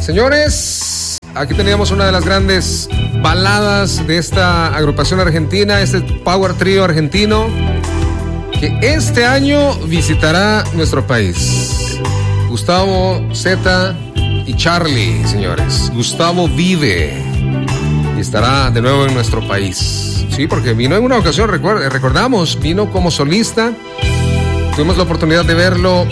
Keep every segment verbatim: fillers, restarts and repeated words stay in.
Señores, aquí teníamos una de las grandes baladas de esta agrupación argentina, este power trio argentino, que este año visitará nuestro país. Gustavo Zeta y Charlie, señores. Gustavo vive y estará de nuevo en nuestro país. Sí, porque vino en una ocasión, recuerd, recordamos, vino como solista. Tuvimos la oportunidad de verlo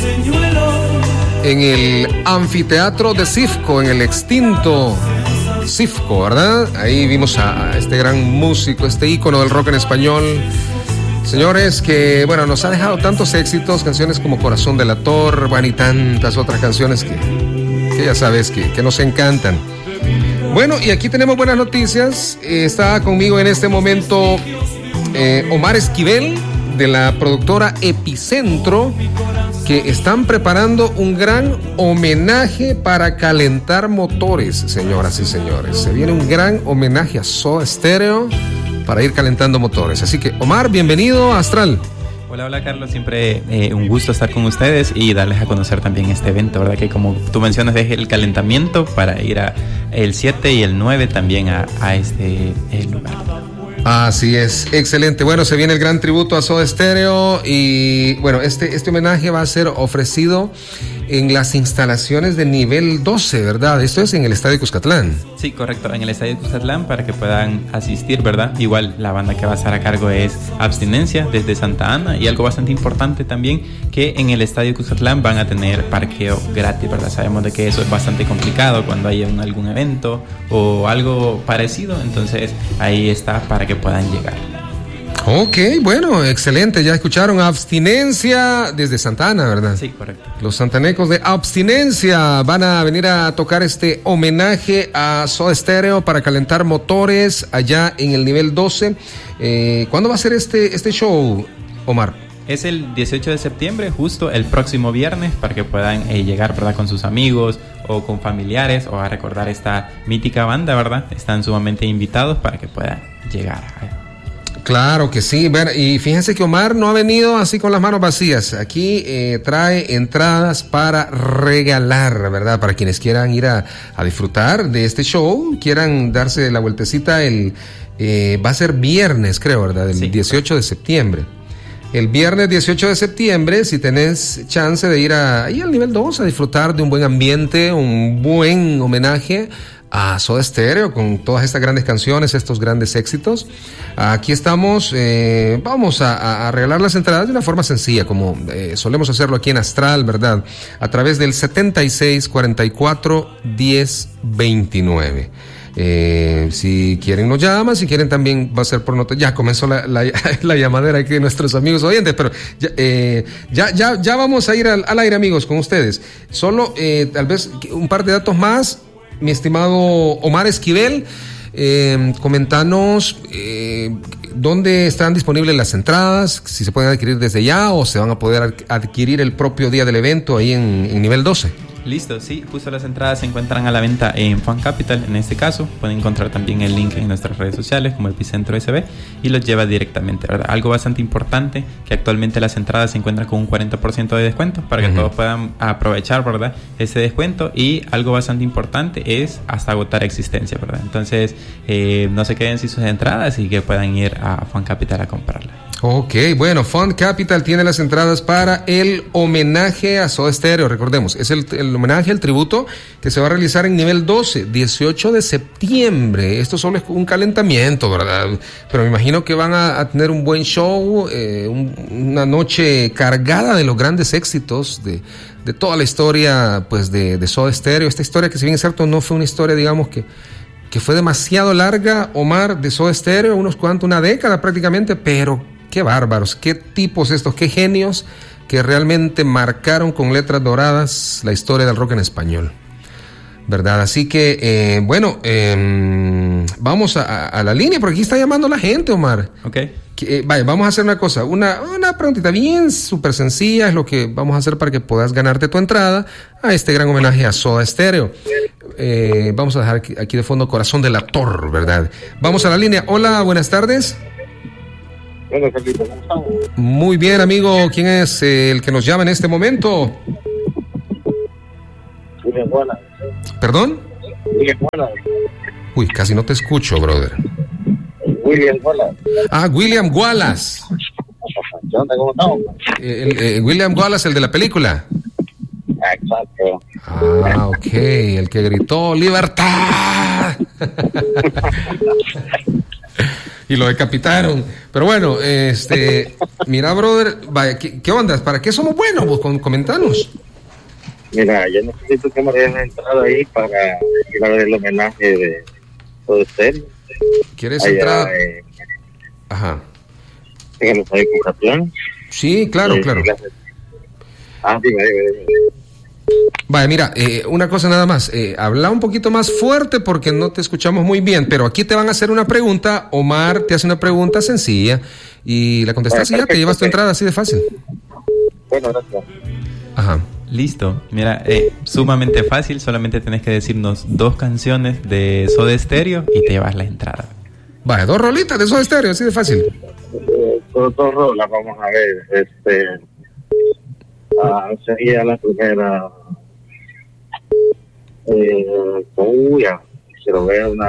en el anfiteatro de Cifco, en el extinto Cifco, ¿verdad? Ahí vimos a este gran músico, este ícono del rock en español. Señores, que, bueno, nos ha dejado tantos éxitos, canciones como Corazón Delator, bueno, y tantas otras canciones que, que ya sabes que, que nos encantan. Bueno, y aquí tenemos buenas noticias. Eh, está conmigo en este momento eh, Omar Esquivel, de la productora Epicentro, que están preparando un gran homenaje para calentar motores, señoras y señores. Se viene un gran homenaje a Soda Stereo para ir calentando motores. Así que, Omar, bienvenido a Astral. Hola, hola Carlos, siempre eh, un gusto estar con ustedes y darles a conocer también este evento, ¿verdad? Que como tú mencionas es el calentamiento para ir a el siete y el nueve también a, a este el lugar. Así es, excelente. Bueno, se viene el gran tributo a Soda Stereo y bueno, este, este homenaje va a ser ofrecido en las instalaciones de nivel doce, ¿verdad? Esto es en el Estadio Cuscatlán. Sí, correcto, en el Estadio Cuscatlán para que puedan asistir, ¿verdad? Igual la banda que va a estar a cargo es Abstinencia desde Santa Ana, y algo bastante importante también, que en el Estadio Cuscatlán van a tener parqueo gratis, ¿verdad? Sabemos de que eso es bastante complicado cuando hay un, algún evento o algo parecido, entonces ahí está para que puedan llegar. Ok, bueno, excelente. Ya escucharon Abstinencia desde Santa Ana, ¿verdad? Sí, correcto. Los santanecos de Abstinencia van a venir a tocar este homenaje a Soda Stereo para calentar motores allá en el nivel doce. Eh, ¿Cuándo va a ser este, este show, Omar? Es el dieciocho de septiembre, justo el próximo viernes, para que puedan eh, llegar, ¿verdad?, con sus amigos o con familiares o a recordar esta mítica banda, ¿verdad? Están sumamente invitados para que puedan llegar a... Claro que sí, bueno, y fíjense que Omar no ha venido así con las manos vacías. Aquí eh, trae entradas para regalar, ¿verdad? Para quienes quieran ir a, a disfrutar de este show, quieran darse la vueltecita, el eh, va a ser viernes, creo, ¿verdad? El sí, dieciocho de septiembre. El viernes dieciocho de septiembre, si tenés chance de ir a, ahí al nivel dos a disfrutar de un buen ambiente, un buen homenaje a Soda Stereo con todas estas grandes canciones, estos grandes éxitos. Aquí estamos, eh, vamos a, a regalar las entradas de una forma sencilla, como eh, solemos hacerlo aquí en Astral, ¿verdad? A través del setenta y seis cuarenta y cuatro diez veintinueve. Eh, si quieren nos llaman, si quieren también va a ser por nota. Ya comenzó la, la, la llamadera aquí de nuestros amigos oyentes, pero ya, eh, ya, ya, ya vamos a ir al, al aire, amigos, con ustedes. Solo eh, tal vez un par de datos más. Mi estimado Omar Esquivel, eh, comentanos eh, dónde están disponibles las entradas, si se pueden adquirir desde ya o se van a poder adquirir el propio día del evento ahí en, en nivel doce. Listo, sí, justo las entradas se encuentran a la venta en Fan Capital, en este caso. Pueden encontrar también el link en nuestras redes sociales como Epicentro S B y los lleva directamente, ¿verdad? Algo bastante importante, que actualmente las entradas se encuentran con un cuarenta por ciento de descuento para que uh-huh. todos puedan aprovechar, ¿verdad?, ese descuento. Y algo bastante importante es hasta agotar existencia, ¿verdad? Entonces, eh, no se queden sin sus entradas y que puedan ir a Fan Capital a comprarlas. Ok, bueno, Fan Capital tiene las entradas para el homenaje a Soda Stereo. Recordemos, es el, el homenaje, el tributo que se va a realizar en nivel doce, dieciocho de septiembre. Esto solo es un calentamiento, ¿verdad? Pero me imagino que van a, a tener un buen show, eh, un, una noche cargada de los grandes éxitos de, de toda la historia, pues, de, de Soda Stereo. Esta historia, que si bien es cierto, no fue una historia, digamos, que que fue demasiado larga, Omar, de Soda Stereo, unos cuantos, una década prácticamente, pero qué bárbaros, qué tipos estos, qué genios que realmente marcaron con letras doradas la historia del rock en español, ¿verdad? Así que, eh, bueno, eh, vamos a, a la línea, porque aquí está llamando la gente, Omar. Ok. Que, eh, vaya, vamos a hacer una cosa, una, una preguntita bien súper sencilla, es lo que vamos a hacer para que puedas ganarte tu entrada a este gran homenaje a Soda Stereo. Eh, vamos a dejar aquí, aquí de fondo Corazón Delator, ¿verdad? Vamos a la línea. Hola, buenas tardes. Hola, Carlito, ¿cómo estamos? Muy bien, amigo. ¿Quién es eh, el que nos llama en este momento? William Wallace. ¿Perdón? William Wallace. Uy, casi no te escucho, brother. William Wallace. Ah, William Wallace. ¿Qué onda? ¿Cómo estamos? El, el, William Wallace, el de la película. Exacto. Ah, ok, el que gritó ¡Libertad! Y lo decapitaron. Pero bueno, este, mira, brother, vaya, ¿qué, qué onda? ¿Para qué somos buenos? Vos comentanos. Mira, yo necesito que me den entrada ahí para ir a ver el homenaje de todo Estéreo. ¿Quieres allá, entrar? Eh, Ajá. en el Estadio Cuscatlán. Sí, claro, Eh, claro. Ah, dime, dime, dime. Vaya, mira, eh, una cosa nada más, eh, habla un poquito más fuerte porque no te escuchamos muy bien, pero aquí te van a hacer una pregunta, Omar te hace una pregunta sencilla y la contestas Bueno, y ya te llevas tu perfecto. entrada así de fácil. Bueno, gracias. Ajá. Listo. Mira, eh, sumamente fácil. Solamente tenés que decirnos dos canciones de Soda Stereo y te llevas la entrada. Vaya, dos rolitas de Soda Stereo, así de fácil. Eh, dos, dos rolas, vamos a ver. Este, ah, sería la primera. Eh, uy, ya, quiero ver una.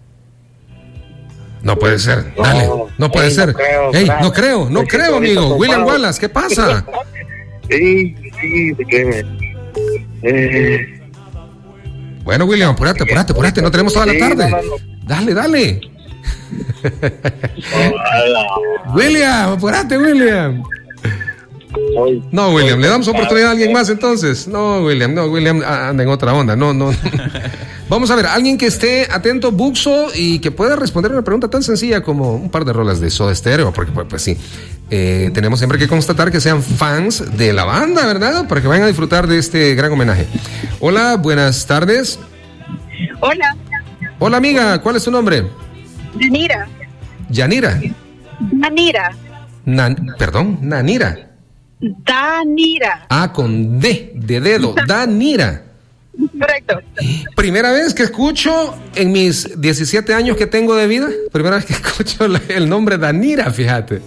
No puede ser, No, dale, no puede ey, ser. no creo, Ey, claro. no creo, no Es que creo, ahorita amigo. ocupado. William Wallace, ¿qué pasa? Sí, sí, de que eh, Bueno, William, apurate, apurate, apurate, no tenemos toda la sí, tarde. no, no, no. Dale, dale. Hola. William, apurate, William. Soy- No, William, soy- ¿le damos oportunidad a alguien más entonces? No, William, no, William anda en otra onda, no, no. Vamos a ver, alguien que esté atento, Buxo, y que pueda responder una pregunta tan sencilla como un par de rolas de Soda Stereo, porque pues, pues sí, eh, tenemos siempre que constatar que sean fans de la banda, ¿verdad? Para que vayan a disfrutar de este gran homenaje. Hola, buenas tardes. Hola, Hola, amiga, ¿cuál es tu nombre? Danira. Yanira. Danira. Nan- perdón, Nanira. Danira. Ah, con D, de dedo, Danira. Correcto. Primera vez que escucho en mis diecisiete años que tengo de vida, primera vez que escucho la- el nombre Danira, fíjate.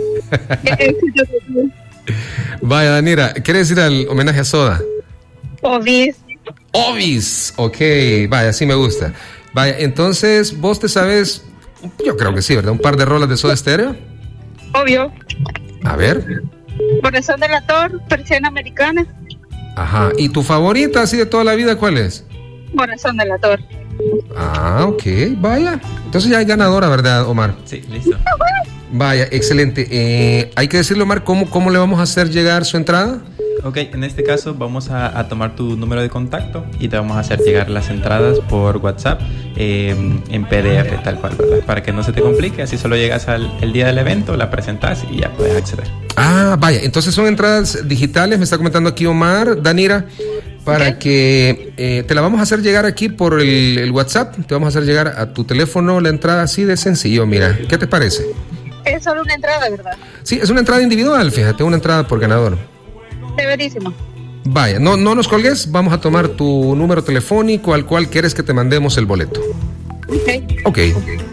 Vaya, Danira, ¿quieres ir al homenaje a Soda? Obis. Obis, ok, vaya, sí me gusta. Vaya, entonces, ¿vos te sabes? Yo creo que sí, ¿verdad? Un par de rolas de Soda Stereo. Obvio. A ver. Corazón del actor, persiana americana. Ajá, ¿y tu favorita así de toda la vida cuál es? Corazón del actor. Ah, ok, vaya. Entonces ya hay ganadora, ¿verdad, Omar? Sí, listo. Vaya, excelente. Eh, hay que decirle, Omar, ¿cómo, cómo le vamos a hacer llegar su entrada? Ok, en este caso vamos a, a tomar tu número de contacto y te vamos a hacer llegar las entradas por WhatsApp eh, en P D F tal cual, ¿verdad? Para que no se te complique, así solo llegas al el día del evento, la presentas y ya puedes acceder. Ah, vaya, entonces son entradas digitales, me está comentando aquí Omar, Danira, para Ok. que eh, te la vamos a hacer llegar aquí por el, el WhatsApp, te vamos a hacer llegar a tu teléfono la entrada así de sencillo, mira, ¿qué te parece? Es solo una entrada, ¿verdad? Sí, es una entrada individual, fíjate, una entrada por ganador. Severísimo. Vaya, no, no nos colgues, vamos a tomar tu número telefónico al cual quieres que te mandemos el boleto. Ok. Ok.